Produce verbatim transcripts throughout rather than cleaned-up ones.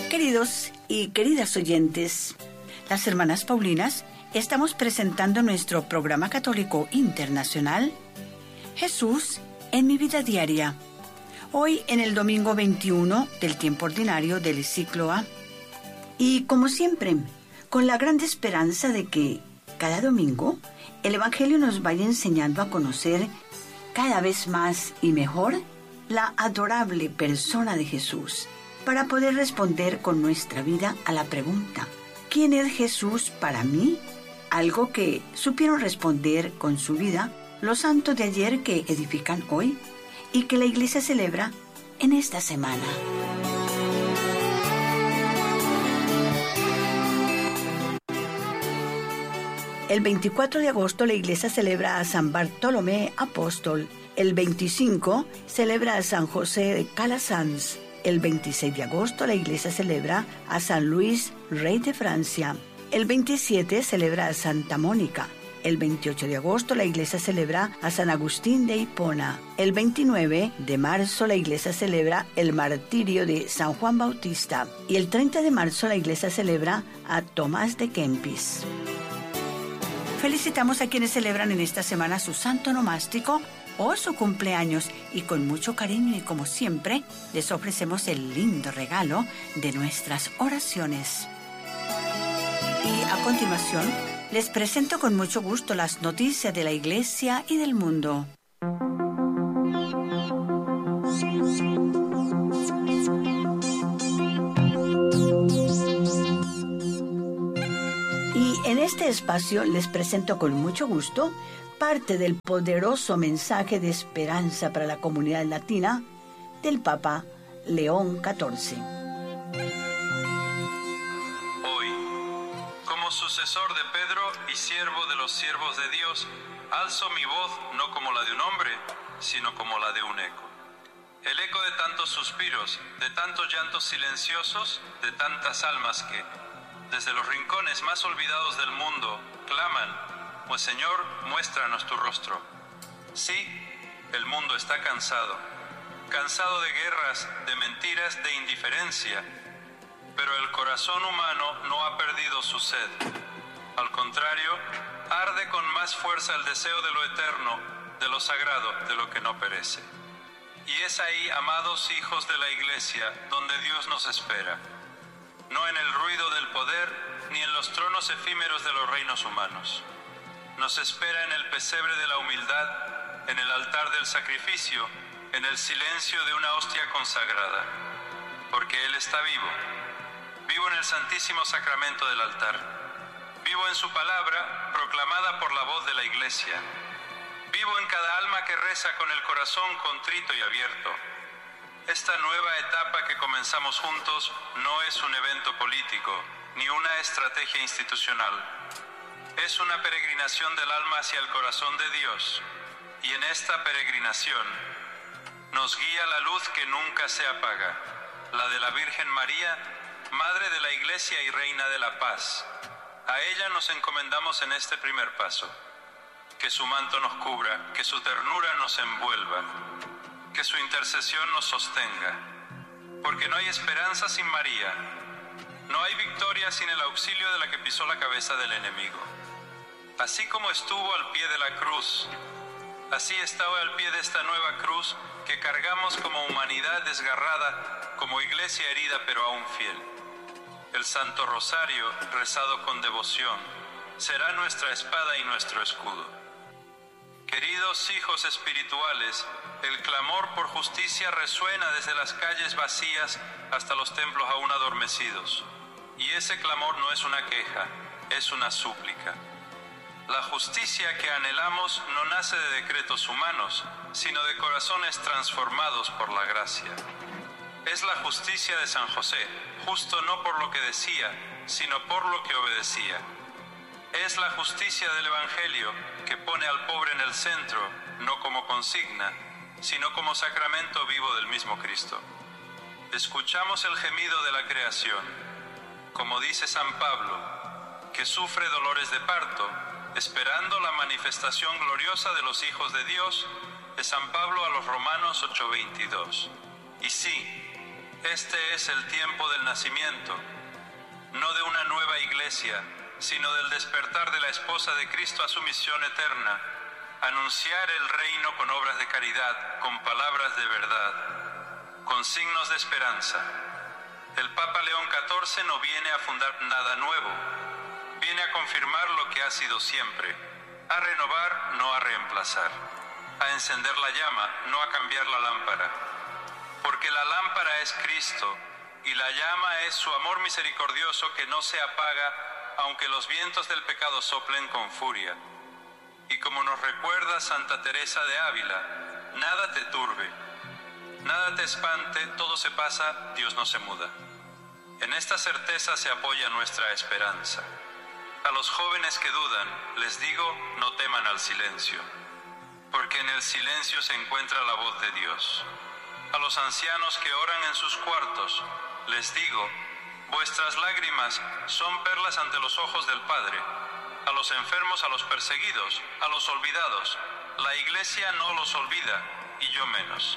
Queridos y queridas oyentes, las hermanas Paulinas estamos presentando nuestro programa católico internacional Jesús en mi vida diaria. Hoy en el domingo veintiuno del tiempo ordinario del ciclo A. Y como siempre, con la grande esperanza de que cada domingo el Evangelio nos vaya enseñando a conocer cada vez más y mejor la adorable persona de Jesús, para poder responder con nuestra vida a la pregunta: ¿quién es Jesús para mí? Algo que supieron responder con su vida los santos de ayer que edifican hoy y que la Iglesia celebra en esta semana. El veinticuatro de agosto la Iglesia celebra a San Bartolomé Apóstol. El veinticinco celebra a San José de Calasanz. El veintiséis de agosto la Iglesia celebra a San Luis, rey de Francia. El veintisiete celebra a Santa Mónica. El veintiocho de agosto la Iglesia celebra a San Agustín de Hipona. El veintinueve de marzo la Iglesia celebra el martirio de San Juan Bautista. Y el treinta de marzo la Iglesia celebra a Tomás de Kempis. Felicitamos a quienes celebran en esta semana su santo nomástico o su cumpleaños, y con mucho cariño y como siempre les ofrecemos el lindo regalo de nuestras oraciones. Y a continuación les presento con mucho gusto las noticias de la Iglesia y del mundo. Y en este espacio les presento con mucho gusto parte del poderoso mensaje de esperanza para la comunidad latina del Papa León catorce. Hoy, como sucesor de Pedro y siervo de los siervos de Dios, alzo mi voz no como la de un hombre, sino como la de un eco. El eco de tantos suspiros, de tantos llantos silenciosos, de tantas almas que, desde los rincones más olvidados del mundo, claman: pues Señor, muéstranos tu rostro. Sí, el mundo está cansado, cansado de guerras, de mentiras, de indiferencia, pero el corazón humano no ha perdido su sed. Al contrario, arde con más fuerza el deseo de lo eterno, de lo sagrado, de lo que no perece. Y es ahí, amados hijos de la Iglesia, donde Dios nos espera, no en el ruido del poder, ni en los tronos efímeros de los reinos humanos. Nos espera en el pesebre de la humildad, en el altar del sacrificio, en el silencio de una hostia consagrada, porque Él está vivo, vivo en el santísimo sacramento del altar, vivo en su palabra, proclamada por la voz de la Iglesia, vivo en cada alma que reza con el corazón contrito y abierto. Esta nueva etapa que comenzamos juntos no es un evento político, ni una estrategia institucional. Es una peregrinación del alma hacia el corazón de Dios, y en esta peregrinación nos guía la luz que nunca se apaga, la de la Virgen María, Madre de la Iglesia y Reina de la Paz. A ella nos encomendamos en este primer paso. Que su manto nos cubra, que su ternura nos envuelva, que su intercesión nos sostenga, porque no hay esperanza sin María, no hay victoria sin el auxilio de la que pisó la cabeza del enemigo. Así como estuvo al pie de la cruz, así estaba al pie de esta nueva cruz que cargamos como humanidad desgarrada, como iglesia herida pero aún fiel. El Santo Rosario, rezado con devoción, será nuestra espada y nuestro escudo. Queridos hijos espirituales, el clamor por justicia resuena desde las calles vacías hasta los templos aún adormecidos. Y ese clamor no es una queja, es una súplica. La justicia que anhelamos no nace de decretos humanos, sino de corazones transformados por la gracia. Es la justicia de San José, justo no por lo que decía, sino por lo que obedecía. Es la justicia del Evangelio, que pone al pobre en el centro, no como consigna, sino como sacramento vivo del mismo Cristo. Escuchamos el gemido de la creación, como dice San Pablo, que sufre dolores de parto, esperando la manifestación gloriosa de los hijos de Dios, de San Pablo a los Romanos ocho veintidós. Y sí, Este es el tiempo del nacimiento, no de una nueva iglesia, sino del despertar de la esposa de Cristo a su misión eterna, anunciar el reino con obras de caridad, con palabras de verdad, con signos de esperanza. El Papa León catorce no viene a fundar nada nuevo, viene a confirmar lo que ha sido siempre, a renovar, no a reemplazar, a encender la llama, no a cambiar la lámpara. Porque la lámpara es Cristo y la llama es su amor misericordioso que no se apaga aunque los vientos del pecado soplen con furia. Y como nos recuerda Santa Teresa de Ávila, nada te turbe, nada te espante, todo se pasa, Dios no se muda. En esta certeza se apoya nuestra esperanza. A los jóvenes que dudan, les digo, no teman al silencio, porque en el silencio se encuentra la voz de Dios. A los ancianos que oran en sus cuartos, les digo, vuestras lágrimas son perlas ante los ojos del Padre. A los enfermos, a los perseguidos, a los olvidados, la Iglesia no los olvida, y yo menos.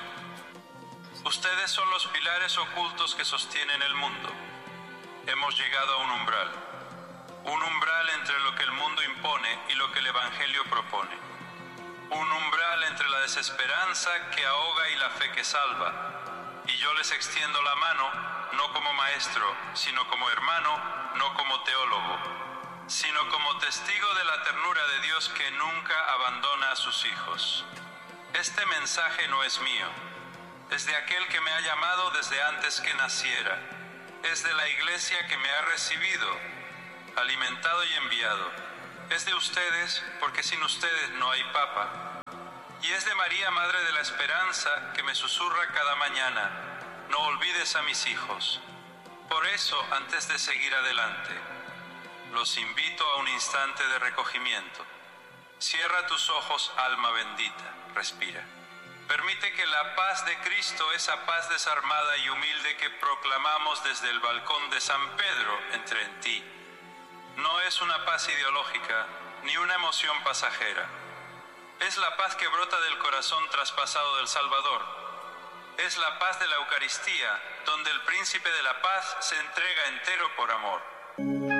Ustedes son los pilares ocultos que sostienen el mundo. Hemos llegado a un umbral, un umbral entre lo que el mundo impone y lo que el Evangelio propone. Un umbral entre la desesperanza que ahoga y la fe que salva. Y yo les extiendo la mano, no como maestro, sino como hermano, no como teólogo, sino como testigo de la ternura de Dios que nunca abandona a sus hijos. Este mensaje no es mío, es de aquel que me ha llamado desde antes que naciera. Es de la Iglesia que me ha recibido, alimentado y enviado. Es de ustedes, porque sin ustedes no hay Papa. Y es de María, Madre de la Esperanza, que me susurra cada mañana, no olvides a mis hijos. Por eso, antes de seguir adelante, los invito a un instante de recogimiento. Cierra tus ojos, alma bendita, respira. Permite que la paz de Cristo, esa paz desarmada y humilde que proclamamos desde el balcón de San Pedro, entre en ti. No es una paz ideológica, ni una emoción pasajera. Es la paz que brota del corazón traspasado del Salvador. Es la paz de la Eucaristía, donde el Príncipe de la Paz se entrega entero por amor.